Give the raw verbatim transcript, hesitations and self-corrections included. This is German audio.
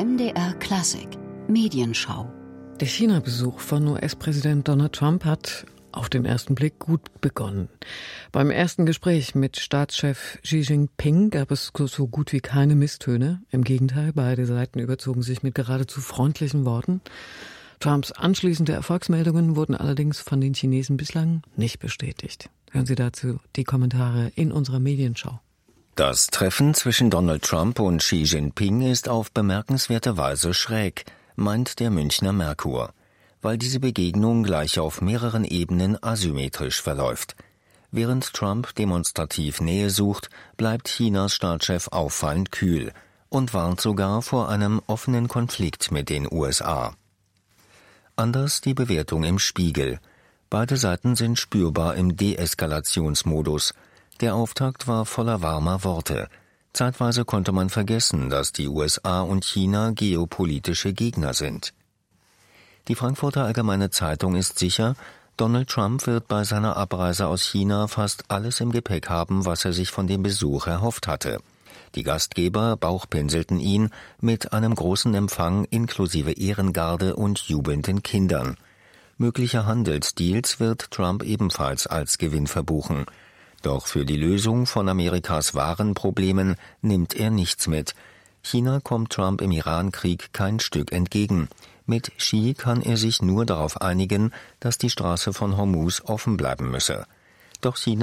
M D R Klassik Medienschau. Der China-Besuch von U S-Präsident Donald Trump hat auf den ersten Blick gut begonnen. Beim ersten Gespräch mit Staatschef Xi Jinping gab es so gut wie keine Misstöne. Im Gegenteil, beide Seiten überzogen sich mit geradezu freundlichen Worten. Trumps anschließende Erfolgsmeldungen wurden allerdings von den Chinesen bislang nicht bestätigt. Hören Sie dazu die Kommentare in unserer Medienschau. Das Treffen zwischen Donald Trump und Xi Jinping ist auf bemerkenswerte Weise schräg, meint der Münchner Merkur, weil diese Begegnung gleich auf mehreren Ebenen asymmetrisch verläuft. Während Trump demonstrativ Nähe sucht, bleibt Chinas Staatschef auffallend kühl und warnt sogar vor einem offenen Konflikt mit den U S A. Anders die Bewertung im Spiegel. Beide Seiten sind spürbar im Deeskalationsmodus. Der Auftakt war voller warmer Worte. Zeitweise konnte man vergessen, dass die U S A und China geopolitische Gegner sind. Die Frankfurter Allgemeine Zeitung ist sicher, Donald Trump wird bei seiner Abreise aus China fast alles im Gepäck haben, was er sich von dem Besuch erhofft hatte. Die Gastgeber bauchpinselten ihn mit einem großen Empfang inklusive Ehrengarde und jubelnden Kindern. Mögliche Handelsdeals wird Trump ebenfalls als Gewinn verbuchen. Doch für die Lösung von Amerikas wahren Problemen nimmt er nichts mit. China kommt Trump im Iran-Krieg kein Stück entgegen. Mit Xi kann er sich nur darauf einigen, dass die Straße von Hormuz offen bleiben müsse. Doch China